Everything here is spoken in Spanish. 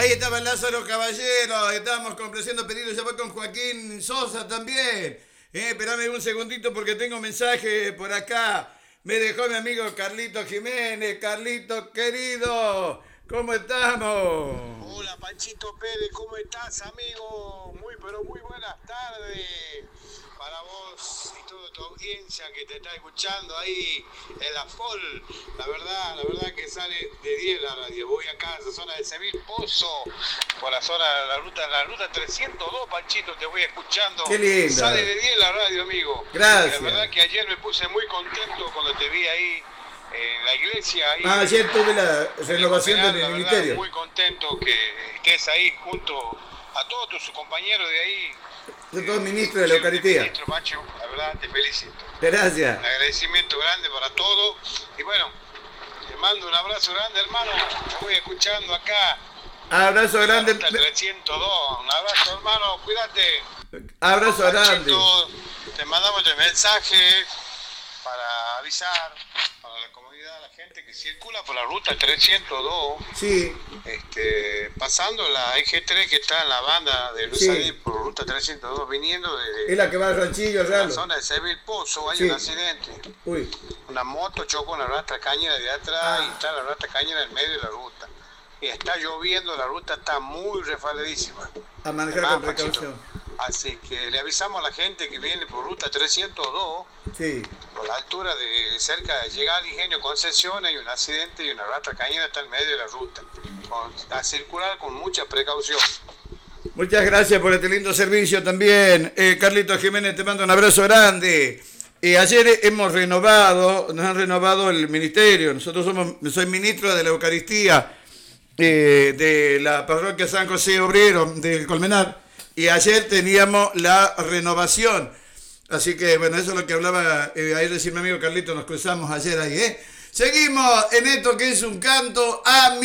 Ahí estaba Lázaro Caballero, estábamos complaciendo pedidos, ya voy con Joaquín Sosa también. Esperame un segundito porque tengo un mensaje por acá. Me dejó mi amigo Carlito Jiménez. Carlito querido, ¿cómo estamos? Hola Panchito Pérez, ¿cómo estás, amigo? Muy pero muy buenas tardes para vos y toda tu audiencia que te está escuchando ahí en la FOL. La verdad que sale de 10 la radio. Voy acá a esa zona de Seville Pozo, por la zona de la ruta 302, Panchito, te voy escuchando. Qué lindo. Sale de 10 la radio, amigo. Gracias. La verdad que ayer me puse muy contento cuando te vi ahí en la iglesia. Ahí, ayer tuve la renovación del verdad, ministerio. Muy contento que estés ahí junto a todos tus compañeros de ahí. Yo soy ministro de la Eucaristía. Ministro, Macho, la verdad te felicito. Gracias. Un agradecimiento grande para todo. Y bueno, te mando un abrazo grande, hermano. Te voy escuchando acá. Abrazo grande. 302. Un abrazo, hermano. Cuídate. Abrazo grande. Te mandamos este mensaje para avisar para la comunidad, la gente que circula por la ruta 302. Sí. Pasando la EG3 que está en la banda de Luis Sí. Adí por ruta 302, viniendo desde Es la que va al ranchillo, la Ralo. zona de Seville Pozo. Hay Sí. un accidente. Uy. Una moto chocó una rastra cañera de atrás y está la rastra cañera en medio de la ruta. Y está lloviendo, la ruta está muy resbaladísima. A manejar con precaución. Así que le avisamos a la gente que viene por ruta 302, Sí. por la altura de cerca de llegar al Ingenio Concepción, hay un accidente y una rastra cañera está en medio de la ruta. A circular con mucha precaución. Muchas gracias por este lindo servicio también. Carlito Jiménez, te mando un abrazo grande. Ayer nos han renovado el ministerio. Soy ministro de la Eucaristía de la parroquia San José Obrero del Colmenar. Y ayer teníamos la renovación. Así que, bueno, eso es lo que hablaba ayer decir mi amigo Carlito, nos cruzamos ayer ahí. Seguimos en esto que es un canto a mi